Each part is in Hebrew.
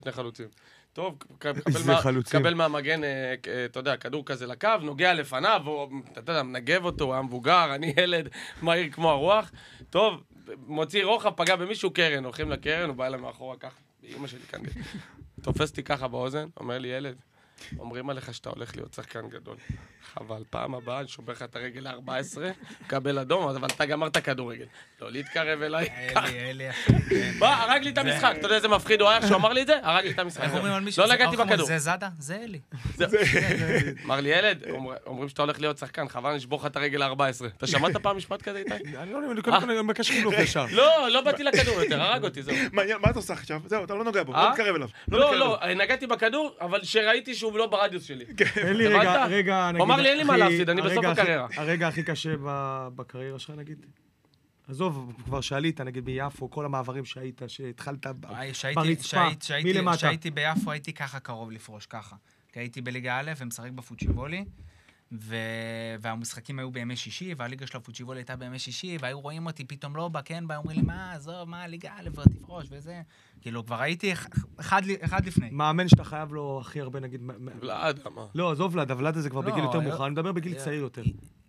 שני חלוצים. טוב, קבל מהמגן, אתה יודע, כדור כזה לקו, נוגע לפניו, אתה יודע, מנגב אותו, הוא היה מבוגר, אני ילד מהיר כמו הרוח. טוב, מוציא רוחב, פגע במישהו, קרן, הולכים לקרן, הוא בא אליי מאחורה ככה, אמא שלי כאן, תופס אותי ככה באוזן, אומר לי, ילד, אומרים עליך שאתה הולך להיות שחקן גדול. אבל פעם הבאה, אני שובר לך את הרגל ל-14, קבל אדום, אבל אתה גמרת כדורגל. לא להתקרב אליי. בוא, הרג לי את המשחק. אתה יודע איזה מפחיד הוא היה כשהוא אמר לי את זה? הרג לי את המשחק. לא נגעתי בכדור. זה זאדה? זה אלי. אמר לי, ילד, אומרים שאתה הולך להיות שחקן, חבל נשבור לך את הרגל ל-14. אתה שמעת פעם משפט כזה איתי? אני לא מקש חילוף ישר. לא באתי לכדור יותר, הרג אותי, זהו. מה אתה עושה עכשיו? זהו, אתה לא נוגע בו, לא מתקרב אליו. לא, נגעתי בכדור, אבל שראיתי שהוא לא ברדיוס שלי. אין לי רגע, נגיד... אמר לי, אין לי מה להפסיד, אני בסוף הקריירה. הרגע הכי קשה בקריירה שלך, נגיד? עזוב, כבר שעלית, נגיד ביפו, כל המעברים שהיית, שהתחלת ברצפה, מלמטה. כשהייתי ביפו, הייתי ככה קרוב לפרוש, ככה. כי הייתי בליגה א' ומשחק בפוצ'יבולי, והמשחקים היו בימי שישי, והליגה של הפוצ'יבולי הייתה בימי שישי, והיו רואים אותי פתאום לא בא, כן, אומרים לי, מה, עזוב, מה, ליגה א' ותפרוש, וזה. כאילו, כבר הייתי אחד לפני. מאמן שאתה חייב לו הכי הרבה, נגיד... ולד, מה? לא, עזוב ולד, ולד הזה כבר בגיל יותר מאוחר, אני מדבר בגיל צעיר יותר.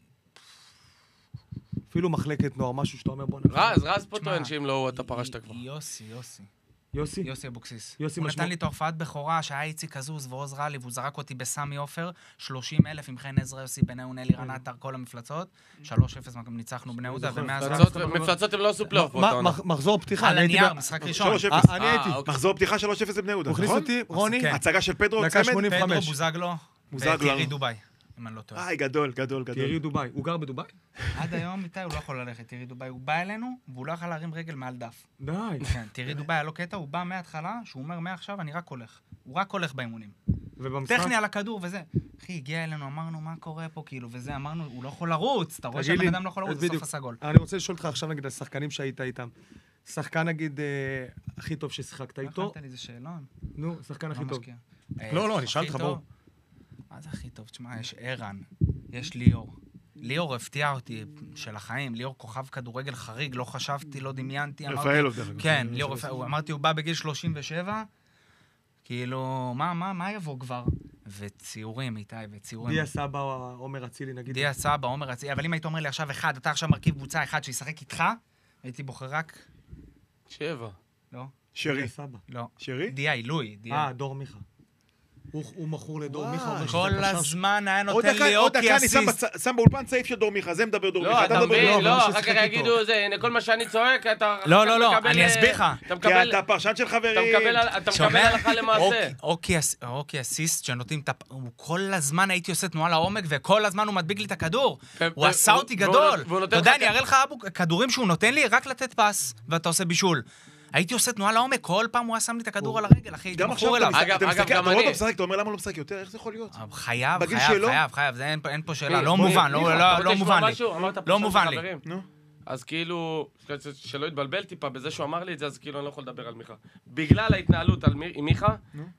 אפילו מחלקת נוער, משהו שאתה אומר, בוא נראה. רז פה טוען שאם לא, אתה פרשת כבר. יוסי אבוקסיס. הוא נתן לי את ההופעת בכורה, שהיה איציק עזוז ועוז רלי, והוא זרק אותי בסמי עופר, 30,000 עם חן עזרא, יוסי בני אוני, לירן עטר, כל המפלצות, 3-0 ניצחנו בני יהודה, מפלצות הם לא עשו פלייאוף. מחזור פתיחה. על הנייר, משחק ראשון. אני הייתי. מחזור פתיחה 3-0 לבני יהודה, הוא הכניס אותי, רוני. הצגה של פדרו, דקה צמד. 85. פדרו, בוזגלו, וטירי דובאי, אם אני לא טועה. גדול. טירי דובאי. הוא גר בדובאי? עד היום איתי הוא לא יכול ללכת, טירי דובאי. הוא בא אלינו, והוא לא יכול להרים רגל מעל דף. די. כן, טירי דובאי היה לו קטע, הוא בא מההתחלה, שהוא אומר מעכשיו אני רק הולך. הוא רק הולך באימונים. טכני על הכדור וזה. אחי, הגיע אלינו, אמרנו מה קורה פה, כאילו, וזה, אמרנו, הוא לא יכול לרוץ, אתה רואה שהבן אדם לא יכול לרוץ, בסוף הסגול. אני רוצה לשאול אותך עכשיו נגיד השחקנים שהיית איתם. שחקן נגיד הכי טוב ששיחקת איתו. אכלת לי איזה שאלון. נו, שחקן הכי טוב. לא, אני שאלת לך, בוא. מה זה הכי טוב? תשמע, יש ערן, יש ליאור. ליאור הפתיע אותי של החיים, ליאור כוכב כדורגל חריג, לא חשבתי, לא דמיינתי. רפאלוב. כן, ליאור, אמרתי, הוא בא בגיל 37, כאילו, מה יבוא כבר? וציורים, איתי, וציורים. דיה סבא או עומר אצילי, נגיד. דיה סבא, עומר אצילי, אבל אם היית אומר לי עכשיו אחד, אתה עכשיו מרכיב קבוצה אחד שישחק איתך, הייתי בוחר רק... 7. לא. שרי. דיה סבא. לא. שרי? דיה, עילוי. דור מיכה. הוא מכור לדור מיכה. כל הזמן היה נותן לי אוקי אסיסט. עוד דקה, אני שם באולפן סעיף של דור מיכה, זה מדבר דור מיכה. לא, אתה מבין, לא, אחר כך יגידו זה, הנה כל מה שאני צועק, אתה... לא, אני אסביר לך. כי אתה פרשן של חברים. אתה מקבל הלכה למעשה. אוקי אסיסט שנותנים את... הוא כל הזמן הייתי עושה תנועה לעומק, וכל הזמן הוא מדביק לי את הכדור. הוא עשה אותי גדול. אתה יודע, אני אראה לך כדורים שהוא נותן לי, רק לתת פס, ואתה עושה בישול. הייתי עושה תנועה לעומק, כל פעם הוא היה שם לי את הכדור על הרגל, אחי, הייתי מכור אליו. אתה רואה אותו משחק, אתה אומר למה לא משחק יותר, איך זה יכול להיות? חייב, זה אין פה שאלה, לא מובן, לא מובן לי. אז כאילו, שלא יתבלבל טיפה בזה שהוא אמר לי את זה, אז כאילו אני לא יכול לדבר על מיכה. בגלל ההתנהלות עם מיכה,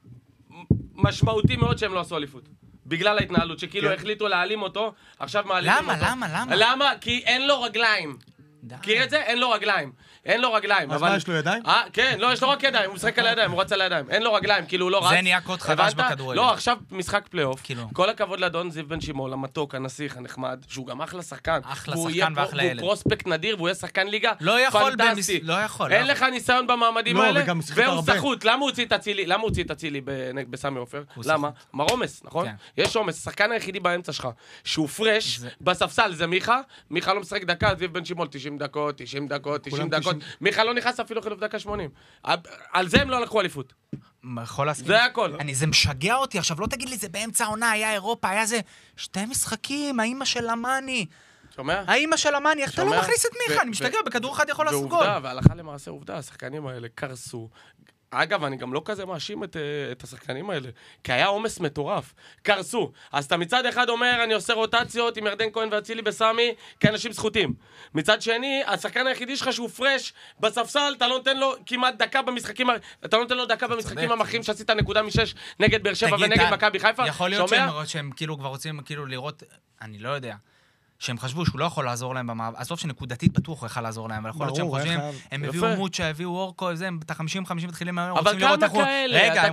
משמעותי מאוד שהם לא עשו אליפות. בגלל ההתנהלות, שכאילו החליטו להעלים אותו, עכשיו מעלימים אותו. למה? כי אין לו רגליים. מכיר את זה? אין לו רגליים. אז מה, יש לו ידיים? כן, לא, יש לו רק ידיים, הוא משחק על הידיים, הוא רץ על הידיים. אין לו רגליים, כאילו הוא לא רץ. זה נהיה קוד חדש בכדורגל. לא, עכשיו משחק פלייאוף. כל הכבוד לאדון זיו בן שמעון, המתוק, הנסיך, הנחמד, שהוא גם אחלה שחקן. אחלה שחקן ואחלה ילד. והוא פרוספקט נדיר, והוא יהיה שחקן ליגה. פנטסטי. לא יכול. אין לך ניסיון במעמדים האלה, והוא סחוט. למה הוא הוציא את אצילי בסמי עופר? למה? מרומס, נכון? יש עומס. השחקן היחידי באמצע שלך, שהוא פרש, בספסל זה מיכה. מיכה לא משחק דקה, זיו בן שמעון 90 דקות. מיכה לא נכנס אפילו חילוף דקה 80. על זה הם לא לקחו אליפות. זה הכל. זה משגע אותי. עכשיו לא תגיד לי, זה באמצע העונה, היה אירופה, היה זה 2 משחקים, האמא של המאני. שומע? האמא של המאני, איך אתה לא מכניס את מיכה? אני משתגע, בכדור אחד יכול לעשות גול. ועובדה, והלכה למעשה עובדה, השחקנים האלה קרסו. אגב, אני גם לא כזה מאשים את השחקנים האלה, כי היה עומס מטורף, קרסו. אז אתה מצד אחד אומר, אני עושה רוטציות עם ירדן כהן ואצילי בסמי, כאנשים זכותים. מצד שני, השחקן היחידי שלך שהוא פרש, בספסל, אתה לא נותן לו כמעט דקה במשחקים, אתה לא נותן לו דקה במשחקים המחרים שעשית נקודה מ6 נגד באר שבע ונגד מכבי חיפה. יכול להיות שהם כאילו כבר רוצים כאילו לראות, אני לא יודע, שהם חשבו שהוא לא יכול לעזור להם במאבק, עזוב שנקודתית בטוח הוא יכול לעזור להם, אבל יכול להיות שהם חושבים, הם הביאו מוצ'ה, הביאו אורקו, הם את ה-50-50 מתחילים, אבל כמה כאלה?